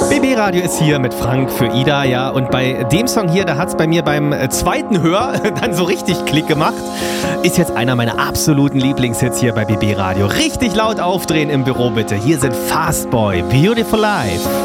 BB Radio ist hier mit Frank für Ida, ja, und bei dem Song hier, da hat es bei mir beim zweiten Hör dann so richtig Klick gemacht. Ist jetzt einer meiner absoluten Lieblingshits hier bei BB Radio. Richtig laut aufdrehen im Büro bitte. Hier sind Fastboy, Beautiful Life.